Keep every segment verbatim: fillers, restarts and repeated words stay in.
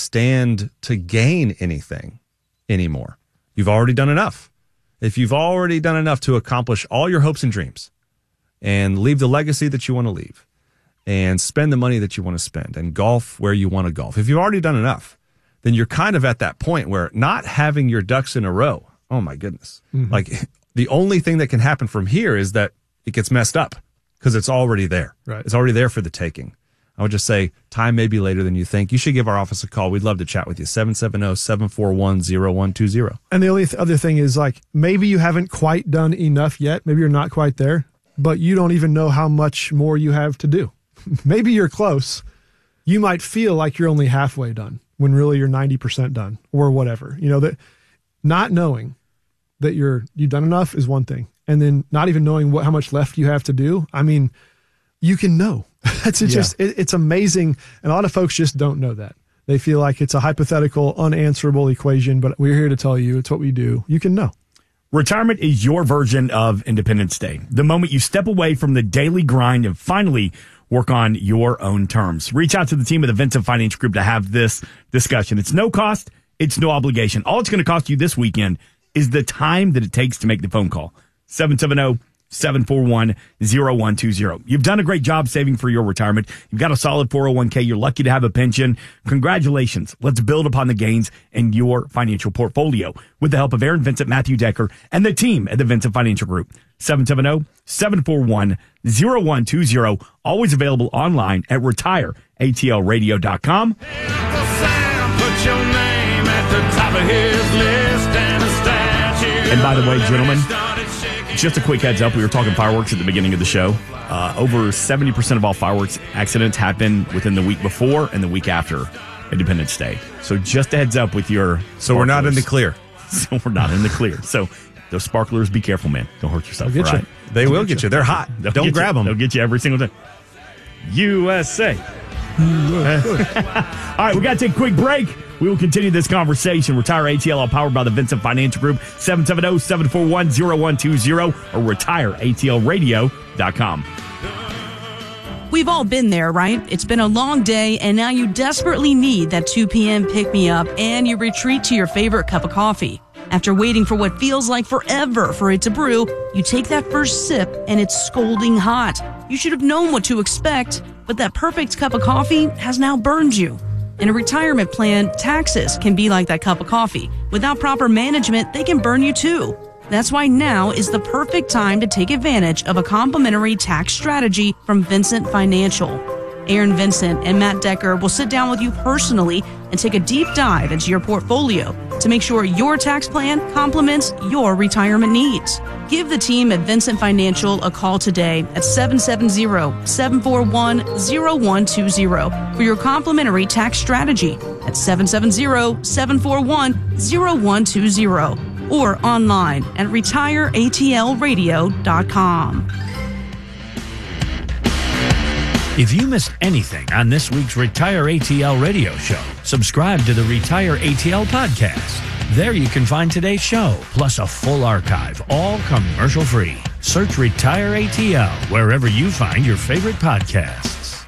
stand to gain anything anymore. You've already done enough. If you've already done enough to accomplish all your hopes and dreams and leave the legacy that you want to leave and spend the money that you want to spend and golf where you want to golf, if you've already done enough, then you're kind of at that point where not having your ducks in a row, oh my goodness. Mm-hmm. Like the only thing that can happen from here is that it gets messed up because it's already there. Right. It's already there for the taking. I would just say time may be later than you think. You should give our office a call. We'd love to chat with you. seven seven zero, seven four one, zero one two zero. And the only th- other thing is, like, maybe you haven't quite done enough yet. Maybe you're not quite there, but you don't even know how much more you have to do. Maybe you're close. You might feel like you're only halfway done when really you're ninety percent done or whatever. You know, that not knowing that you're you've done enough is one thing. And then not even knowing what how much left you have to do. I mean, you can know. It's yeah. just, it, it's amazing. And a lot of folks just don't know that. They feel like it's a hypothetical, unanswerable equation, but we're here to tell you it's what we do. You can know. Retirement is your version of Independence Day. The moment you step away from the daily grind and finally work on your own terms. Reach out to the team of the Vincent Financial Group to have this discussion. It's no cost. It's no obligation. All it's going to cost you this weekend is the time that it takes to make the phone call. seven seven zero, seven four one, zero one two zero. You've done a great job saving for your retirement. You've got a solid four oh one k. You're lucky to have a pension. Congratulations. Let's build upon the gains in your financial portfolio with the help of Aaron Vincent, Matthew Decker, and the team at the Vincent Financial Group. seven seven zero, seven four one, zero one two zero. Always available online at retire A T L radio dot com. Uncle Sam put your name at the top of his list and a statue. And by the way, gentlemen, just a quick heads up, we were talking fireworks at the beginning of the show. Uh, over seventy percent of all fireworks accidents happen within the week before and the week after Independence Day. So just a heads up with your So sparklers. We're not in the clear. So we're not in the clear. So those sparklers, be careful, man. Don't hurt yourself. They'll get right? you. They will get you. They're hot. They'll Don't grab you. them. They'll get you every single time. U S A. All right, we got to take a quick break. We will continue this conversation. Retire A T L, all powered by the Vincent Financial Group. seven seven zero, seven four one, zero one two zero or retire A T L radio dot com. We've all been there, right? It's been a long day, and now you desperately need that two p.m. pick-me-up, and you retreat to your favorite cup of coffee. After waiting for what feels like forever for it to brew, you take that first sip, and it's scalding hot. You should have known what to expect, but that perfect cup of coffee has now burned you. In a retirement plan, taxes can be like that cup of coffee. Without proper management, they can burn you too. That's why now is the perfect time to take advantage of a complimentary tax strategy from Vincent Financial. Aaron Vincent and Matt Decker will sit down with you personally and take a deep dive into your portfolio to make sure your tax plan complements your retirement needs. Give the team at Vincent Financial a call today at seven seven zero, seven four one, zero one two zero for your complimentary tax strategy at seven seven zero, seven four one, zero one two zero or online at retire A T L radio dot com. If you missed anything on this week's Retire A T L radio show, subscribe to the Retire A T L podcast. There you can find today's show, plus a full archive, all commercial-free. Search Retire A T L wherever you find your favorite podcasts.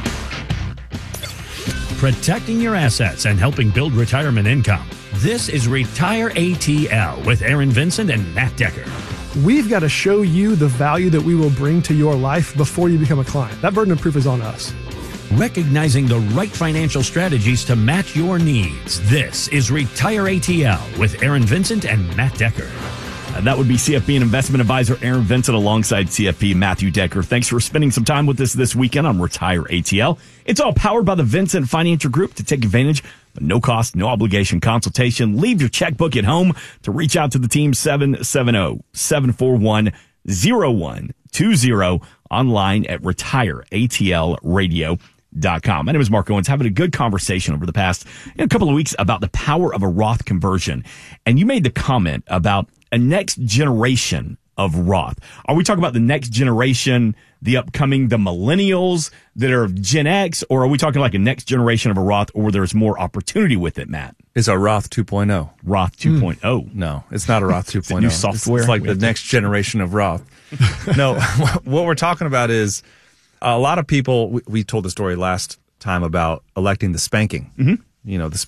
Protecting your assets and helping build retirement income. This is Retire A T L with Aaron Vincent and Matt Decker. We've got to show you the value that we will bring to your life before you become a client. That burden of proof is on us. Recognizing the right financial strategies to match your needs. This is Retire A T L with Aaron Vincent and Matt Decker. Uh, that would be C F P and investment advisor Aaron Vincent alongside C F P Matthew Decker. Thanks for spending some time with us this weekend on Retire A T L. It's all powered by the Vincent Financial Group to take advantage of no cost, no obligation consultation. Leave your checkbook at home to reach out to the team seven seven zero, seven four one, zero one two zero online at retire A T L radio dot com. My name is Mark Owens, having a good conversation over the past you know, couple of weeks about the power of a Roth conversion. And you made the comment about a next generation of Roth. Are we talking about the next generation, the upcoming, the millennials that are Gen X, or are we talking like a next generation of a Roth or there's more opportunity with it, Matt? It's a Roth two point oh. Roth two point oh. Mm. No, it's not a Roth two point oh. New software. It's, it's like the next generation of Roth. No, what we're talking about is a lot of people, we, we told the story last time about electing the spanking. Mm-hmm. You know, the,